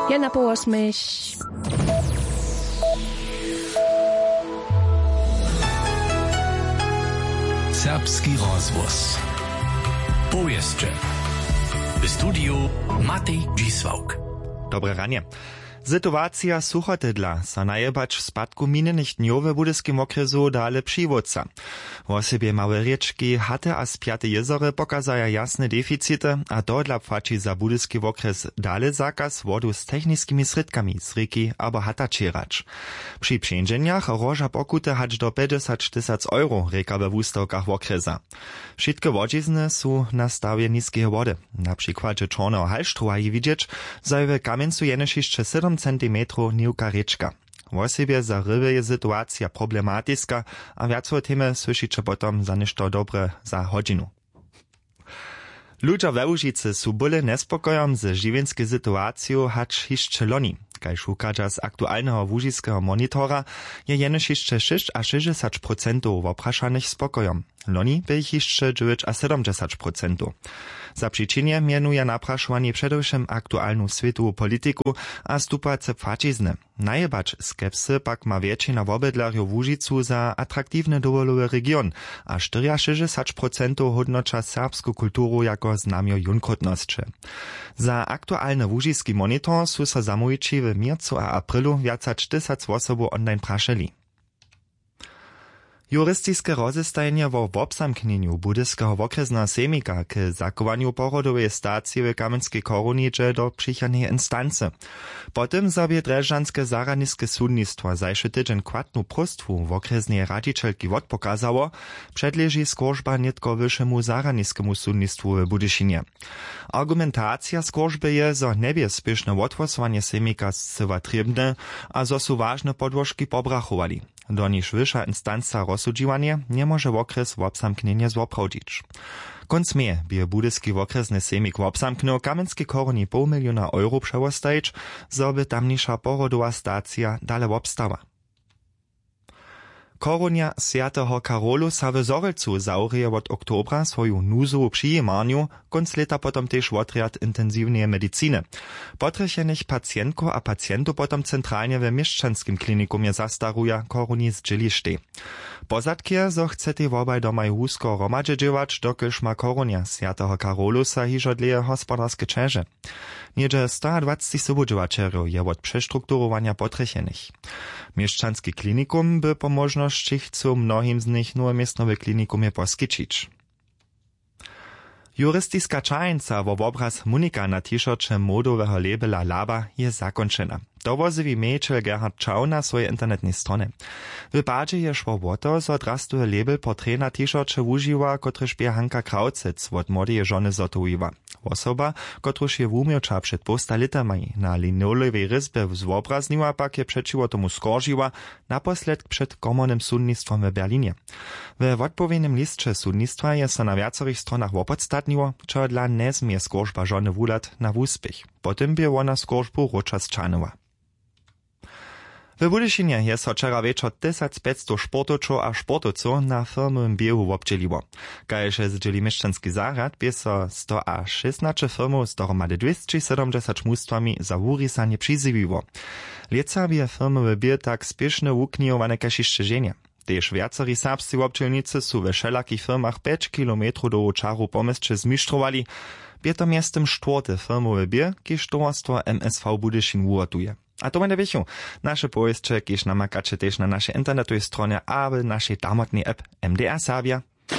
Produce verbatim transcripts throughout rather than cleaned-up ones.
Ja na po osmej. Serbski rozvoz. Powieszcze. W studiu Matej Dzisłauk. Dobre ranie. Sytuacja suchotydla sa najebać w spadku minionych dniów w budyskim okresu dale przywódca. W osobie małe rieczki, haty a spiate jezory pokazają jasne deficity, a to dla płaci za budyski okres dale zakaz wodu z technickimi sredkami z ryki albo hata czerać. Przy przędzeniach roża pokute hać do pięćdziesiąt tysięcy euro, reka we wustawkach okresa. Wszystkie wodzizny są na stawie niskiej wody. Na przykładzie czarnego halsztrowa je widzieć, że w Kamieńcu jenoś jeszcze siedem centimetrów niuka rieczka. W osobie za ryby je sytuacja problematyczna, a więcej o tym słyszycie potom za nešto dobre za godzinu. Ludzie we Łužicy są byle nespokojom z żywienską sytuacją hacz jeszcze loni. Kaž ukaże z aktualnego łužického monitora, je jenož jeszcze sześć a sześćdziesiąt procent opraszanych spokojom. Loni by ich jeszcze dziewięć a siedemdziesiąt procent. Za przyczynie mianuje napraszowanie przedewším aktualną światową polityku a stupace płacizny. Najebacz skepsy pak ma więksina wobydlarjów w Łužicu za atraktivny dowolowy region, a sześćdziesiąt procent hodnocza serbską kulturu jako znamio junkrotności. Za aktualny łužický monitor są so zamówici w miercu a aprilu więcej tysiąc osób online praszeli. Juristyczne rozestajenie o obsamknieniu budyskiego okresnego semika k zakowaniu porodowej stacji w Kamenskiej Korunicze do przychodnej instancy. Potem sobie Drežanske zaradnickie sudnictwo zajszy tydzień kładnu prostwu w okresnej radzicielki odpokazało, przedleży skorżba nietko wyższemu zaradnickiemu sudnictwu w Budyszynie. Argumentacja skorżby je, zo nebie spieszne odwosowanie semika zcywa trybne, a zo su ważne podłożki pobrachowali. Do niż wyższa instancja rozsudziwanie nie może okres obsamknienia zoprawdzić. Konc mie by budyski okresny semik obsamknął Kamenskiej Koruni pół miliona euro przewostajić, zoby tamniejsza porodowa stacja dale obstała. Korunia Świętego Karolusa w Zorelcu zaurije od oktobra swoją nuzową przyjemaniu, konc leta potom też odriad intensywnej medycyny. Potrychenych pacjentków a pacjentów potom centralnie w mieszczanskim klinikumie zastaruje Koruni z dźiliszty. Pozadkie, zo chcete wobaj domaj husko romadže dziewać, dokyż ma Korunia Świętego Karolusa hižo dleje hospodarskie czerze. Niedzie sto dwadzieścia sobudziewaczerów je od przestrukturowania potrychenych. Mieszczanski klinikum by po możności chcą mnohim z nich nowe miestnowe klinikumie poskyčić. Juristyczna czajnica w obraz Munika na t-shircie modowego labela Laba je zakończona. Dowozywi mejčel Gerhard Čau na swojej internetnej stronie. W padzie je szło o to, że drastuje label portret na t-shircie używa, kotryż bie Hanka Kraucic od młodej żony zotowiwa. Osoba, kotryż je wumiocza przed posta litami na linolowej ryzbie zwobrazniła, pak je przeciwo tomu skoržiła, naposled przed komornym sudnictwom w Berlinie. W odpowiednim listcze sudnictwa je so na wiacorych stronach opodstatniło, čo dla nezmie skorżba żony wulat na wuspich. Potem by ona skorżbu ročas čanowa. W Budyszynie jest wczoraj wieczór tysiąc pięćset sportowców a sportowców na firmowym biegu obdzieliło. Kaž zdzieli mieszczanski zarad, bieso sto a szesnaście firmów z dohromady dwieście siedemdziesiąt mustwami za wurisanie przyzywiło. Lieca by firmowy bieg tak spieszne uknijowane kaž jeszcze żenie. Tež viacerí serbscy občelnicy sú ve všelakých firmach pięć kilometrów do Čaru pomestče zmištrovali, bie to miestem štvrté firmowe bieg, kiž towarstwo M S V Budyšin uratuje. A to będzie wiesiu. Nasze pojeźdźcze, kiż namakacie też na naszej internetowej stronie, a w naszej damotnej app M D R Serbia.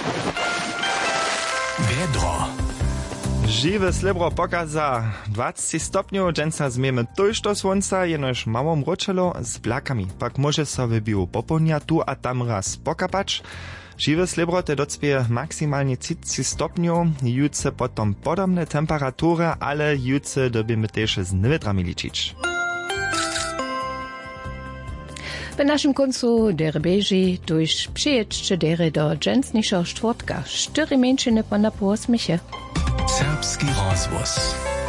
Vedro. Žiwe slebro pokaza dwadzieścia stopniów, dżęca zmiemy tuż do słońca, jenoż mało mroczelo z blakami. Pak może sobie bił popołnia tu a tam raz pokapać. Žiwe slebro te docpie maksymalnie trzydzieści stopniów, jutce potom podobne temperatury, ale jutce dobimy też z niewiatrami liczyć. W naszym końcu dere beži tuž przyjedźcie dere do dżęsniejszego czwartka. Cztery mężczyzny po na półsmycie. Serbski rozvoz.